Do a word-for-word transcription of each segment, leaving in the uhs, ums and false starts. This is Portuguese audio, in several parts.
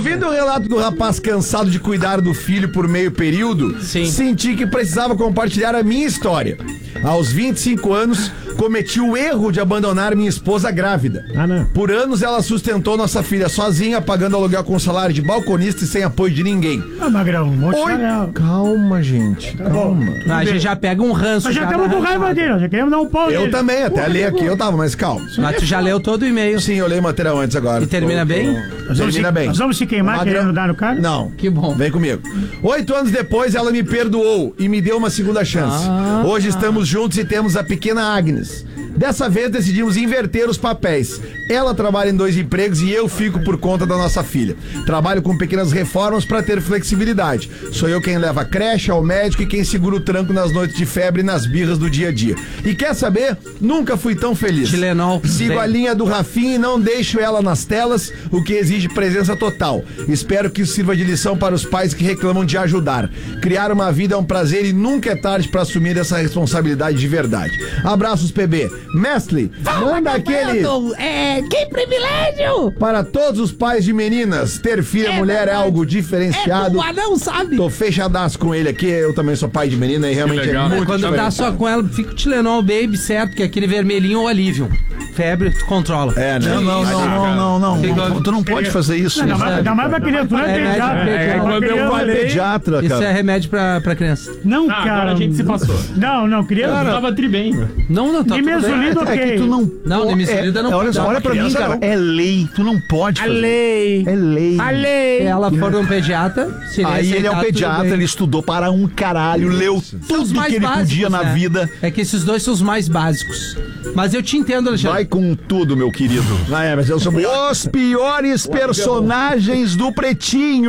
Ouvindo o relato do rapaz cansado de cuidar do filho por meio período, Sim. senti que precisava compartilhar a minha história. Aos vinte e cinco anos, cometi o erro de abandonar minha esposa grávida. Ah, não. Por anos, ela sustentou nossa filha sozinha, pagando aluguel com salário de balconista e sem apoio de ninguém. Ah, Magrão, um monte de Oi, real. calma, gente, calma. Ah, a gente já pega um ranço. Nós já já estamos da com raiva rachada. dele, nós já queremos dar um pau Eu nele. também, até li aqui, eu tava, mas calma. Mas tu já leu todo o e-mail. Sim, eu leio o material antes agora. E termina Tô- tô- bem? Nós vamos, Termina se, bem. nós vamos se queimar Magrão- querendo dar no cara? Não. Que bom. Vem comigo. Oito anos depois, ela me perdoou e me deu uma segunda chance. Ah. Hoje estamos juntos e temos a pequena Agnes. Dessa vez decidimos inverter os papéis. Ela trabalha em dois empregos e eu fico por conta da nossa filha. Trabalho com pequenas reformas para ter flexibilidade. Sou eu quem leva a creche ao médico e quem segura o tranco nas noites de febre e nas birras do dia a dia. E quer saber? Nunca fui tão feliz. Tilenol. Sigo a linha do Rafinha e não deixo ela nas telas, o que exige presença total. Espero que isso sirva de lição para os pais que reclamam de ajudar. Criar uma vida é um prazer e nunca é tarde para assumir essa responsabilidade de verdade. Abraços, P B. Mestre, manda aquele... É, que privilégio! Para todos os pais de meninas, ter filha É mulher é verdade. algo É, diferenciado. o anão sabe. Tô fechadaço com ele aqui, eu também sou pai de menina e realmente legal. é muito Quando diferente. tá só com ela, fica o Tilenol Baby, certo? Que é aquele vermelhinho ou alívio. Febre, tu controla. É, né? Não, não, não, não, não, não, Fica- não. Tu não pode fazer isso. Ainda mais, ainda mais pra criança, tu não é É, pediatra. é, é, Pra quando eu criança- falei- Pediatra, Isso cara. é remédio pra, pra criança. Não, Ah, cara. agora a gente se passou. Não, não, criança. Eu tava tri bem, velho. Não, não, tá E tudo bem. mesolino, É que ok. tu não. Não, Nemisolida não é, olha pode só, dar olha pra pra mim, criança, cara. não. É lei. Tu não pode fazer. lei. É lei. A lei. Se ela for um pediatra, se ele Aí ele é um aceitar, tudo pediatra, bem. ele estudou para um caralho, leu São os tudo mais que ele básicos, podia na né? vida. É que esses dois são os mais básicos. Mas eu te entendo, Alexandre. Vai com tudo, meu querido. Ah, é, mas eu sou Os piores personagens do Pretinho.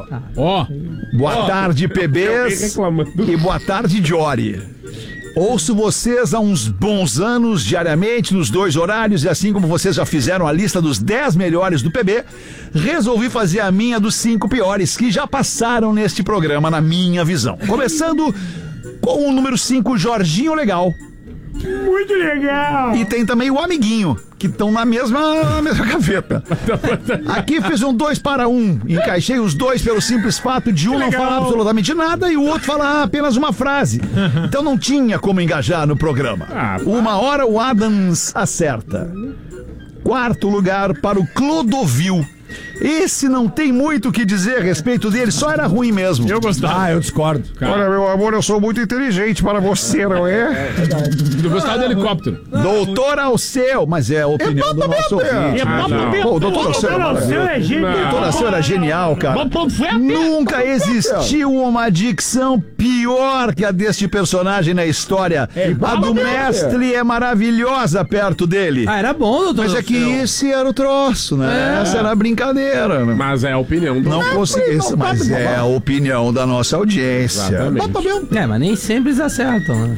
Ó, Boa tarde, P Bs. reclamando. E boa tarde, Jory. Ouço vocês há uns bons anos, diariamente, nos dois horários, e assim como vocês já fizeram a lista dos dez melhores do P B, resolvi fazer a minha dos cinco piores, que já passaram neste programa, na minha visão. Começando com o número cinco, Jorginho Legal. Muito legal. E tem também o Amiguinho, que estão na mesma, na mesma gaveta. Aqui fiz um dois para um. Encaixei os dois pelo simples fato de um não falar absolutamente nada e o outro falar apenas uma frase. Então não tinha como engajar no programa. Uma hora o Adams acerta. Quarto lugar para o Clodovil. Esse não tem muito o que dizer a respeito dele, só era ruim mesmo. Eu gostava. Ah, eu discordo. Olha, meu amor, eu sou muito inteligente para você, não é? Eu gostava do helicóptero. Doutor Alceu, mas é a opinião do nosso ouvinte. Ah, não. Pô, o doutor Alceu é Não, o seu maravilhoso. é gênio. O doutor Alceu era genial, cara. Nunca existiu uma dicção pior que a deste personagem na história. A do mestre é maravilhosa perto dele. Ah, era bom, doutor. Mas é que esse era o troço, né? Essa era a brincadeira, né? Mas é a opinião do... Não consegui, mas é a opinião da nossa audiência. Exatamente. É, mas nem sempre eles acertam, né?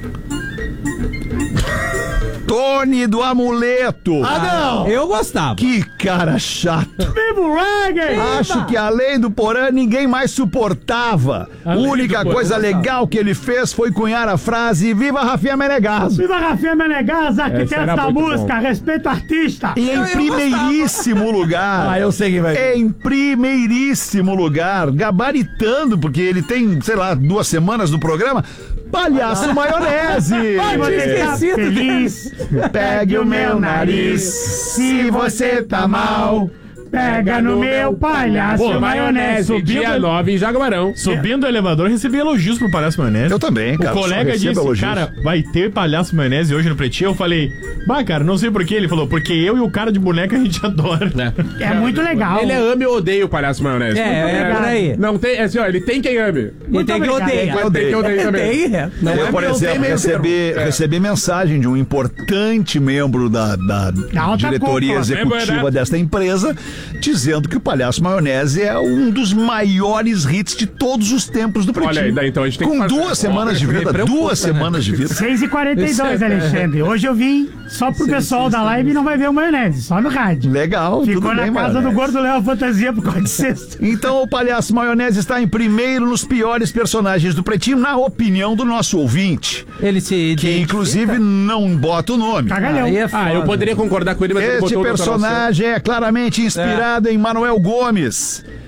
Tony do Amuleto. Ah, não! Eu gostava. Que cara chato. Viva o reggae! Acho que além do Porã ninguém mais suportava. A Além única do Porã, coisa legal que ele fez foi cunhar a frase Viva Rafinha Menegaso. Viva Rafinha Menegas, arquiteto era da muito música, bom. respeito ao artista. E em primeiríssimo lugar. Ah, eu sei quem vai. Em primeiríssimo lugar, gabaritando, porque ele tem, sei lá, duas semanas no programa, Palhaço Maionese. Se você tá feliz, pegue o meu nariz. Se você tá mal, pega no meu palhaço Pô, maionese. maionese, dia nove em Jaguarão. Subindo o elevador, recebi elogios pro Palhaço Maionese. Eu também, cara. O colega só recebo disse, elogios. cara, vai ter Palhaço Maionese hoje no Pretinho? Eu falei, bah, cara, não sei porquê. Ele falou, porque eu e o cara de boneca a gente adora. É muito legal. Ele é ame ou odeia o Palhaço Maionese. É, é por aí. Não tem, é assim, ó, ele tem quem ame. E tem que obrigado. odeia. Mas tem quem odeia também. Tem, é. Não Eu, é por meu, exemplo, tem meio recebi, termo. É. recebi mensagem de um importante membro da, da alta diretoria cúpula. executiva Membro, né? desta empresa, dizendo que o Palhaço Maionese é um dos maiores hits de todos os tempos do Pretinho. Olha aí, daí então a gente tem que Com fazer- duas semanas de vida, preocupa, duas né? semanas de vida. seis e quarenta e dois, Alexandre. Hoje eu vim só pro pessoal da live e não vai ver o maionese, só no rádio. Legal, Ficou tudo na bem, casa Maionese. do Gordo Léo Fantasia por causa de sexta. Então o Palhaço Maionese está em primeiro nos piores personagens do Pretinho, na opinião do nosso ouvinte, Ele se que identifica. inclusive não bota o nome. Cagalhão. Aí é Ah, foda. eu poderia concordar com ele, mas ele Este botou o doutor Alceu. personagem é claramente inspirado em Manuel Gomes.